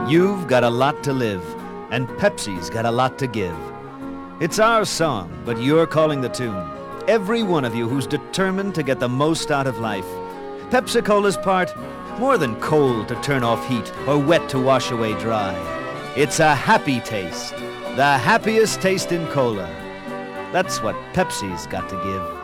You've got a lot to live, and Pepsi's got a lot to give. It's our song, but you're calling the tune. Every one of you who's determined to get the most out of life. Pepsi-Cola's part, more than cold to turn off heat or wet to wash away dry. It's a happy taste, the happiest taste in cola. That's what Pepsi's got to give.